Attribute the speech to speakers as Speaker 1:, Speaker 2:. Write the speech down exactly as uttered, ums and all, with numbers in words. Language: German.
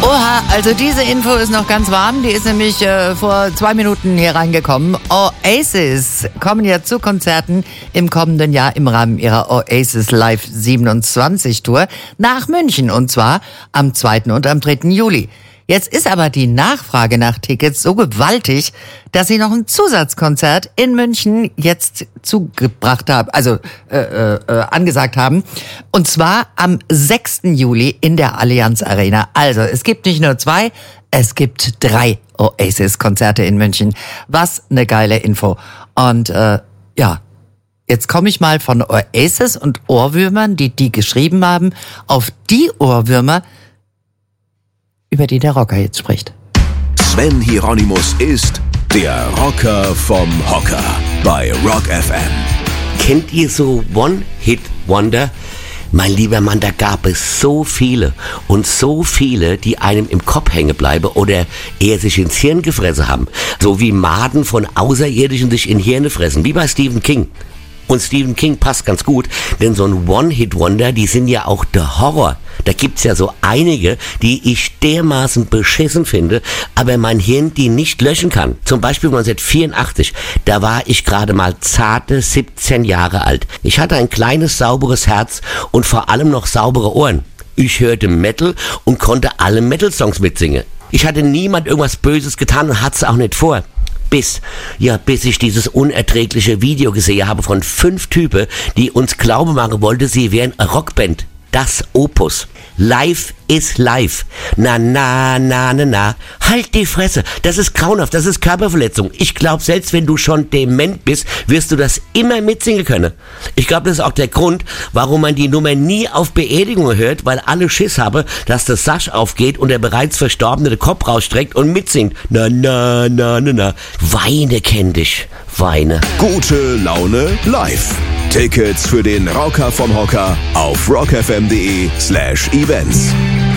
Speaker 1: Oha, also diese Info ist noch ganz warm. Die ist nämlich äh, vor zwei Minuten hier reingekommen. Oasis kommen ja zu Konzerten im kommenden Jahr im Rahmen ihrer Oasis Live siebenundzwanzig Tour nach München. Und zwar am zweiten und am dritten Juli. Jetzt ist aber die Nachfrage nach Tickets so gewaltig, dass sie noch ein Zusatzkonzert in München jetzt zugebracht haben, also äh, äh, angesagt haben. Und zwar am sechsten Juli in der Allianz Arena. Also es gibt nicht nur zwei, es gibt drei Oasis-Konzerte in München. Was eine geile Info. Und äh, ja, jetzt komme ich mal von Oasis und Ohrwürmern, die die geschrieben haben, auf die Ohrwürmer, über die der Rocker jetzt spricht.
Speaker 2: Sven Hieronymus ist der Rocker vom Hocker bei Rock F M.
Speaker 3: Kennt ihr so One-Hit-Wonder? Mein lieber Mann, da gab es so viele und so viele, die einem im Kopf hängen bleiben oder eher sich ins Hirn gefressen haben. So wie Maden von Außerirdischen sich in Hirne fressen, wie bei Stephen King. Und Stephen King passt ganz gut, denn so ein One-Hit-Wonder, die sind ja auch der Horror. Da gibt's ja so einige, die ich dermaßen beschissen finde, aber mein Hirn die nicht löschen kann. Zum Beispiel neunzehnhundertvierundachtzig, da war ich gerade mal zarte siebzehn Jahre alt. Ich hatte ein kleines, sauberes Herz und vor allem noch saubere Ohren. Ich hörte Metal und konnte alle Metal-Songs mitsingen. Ich hatte niemand irgendwas Böses getan und hat's auch nicht vor. Bis, ja, bis ich dieses unerträgliche Video gesehen habe von fünf Typen, die uns glauben machen wollten, sie wären eine Rockband. Das Opus. Live ist live. Na, na, na, na, na. Halt die Fresse. Das ist grauenhaft. Das ist Körperverletzung. Ich glaube, selbst wenn du schon dement bist, wirst du das immer mitsingen können. Ich glaube, das ist auch der Grund, warum man die Nummer nie auf Beerdigungen hört, weil alle Schiss haben, dass das Sasch aufgeht und der bereits Verstorbene den Kopf rausstreckt und mitsingt. Na, na, na, na, na. Weine kenn dich. Weine.
Speaker 2: Gute Laune live. Tickets für den Rocker vom Hocker auf rockfm.de slash events.